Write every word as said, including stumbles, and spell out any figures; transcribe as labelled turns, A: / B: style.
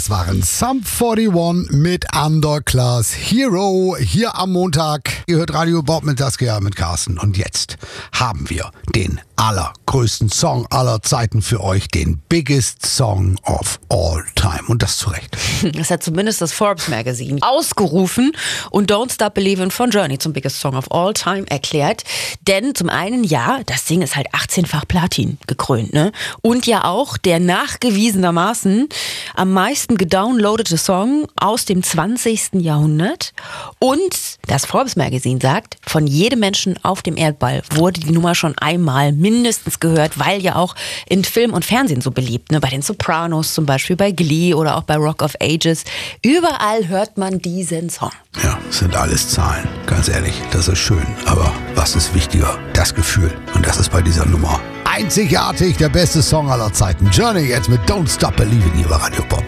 A: Das waren Sum einundvierzig mit Underclass Hero hier am Montag. Ihr hört Radio Bob mit Saskia mit Carsten. Und jetzt haben wir den allergrößten Song aller Zeiten für euch, den biggest song of all time. Und das zu Recht.
B: Das hat zumindest das Forbes Magazine ausgerufen und Don't Stop Believin' von Journey zum biggest song of all time erklärt. Denn zum einen, ja, das Ding ist halt achtzehnfach Platin gekrönt, ne? Und ja auch der nachgewiesenermaßen am meisten gedownloadete Song aus dem zwanzigsten Jahrhundert. Und das Forbes Magazine sagt, von jedem Menschen auf dem Erdball wurde die Nummer schon einmal mindestens gehört, weil ja auch in Film und Fernsehen so beliebt, ne? Bei den Sopranos zum Beispiel, bei Glee oder auch bei Rock of Ages. Überall hört man diesen Song.
A: Ja, sind alles Zahlen. Ganz ehrlich, das ist schön. Aber was ist wichtiger? Das Gefühl. Und das ist bei dieser Nummer einzigartig der beste Song aller Zeiten. Journey jetzt mit Don't Stop Believin' hier bei Radio Pop.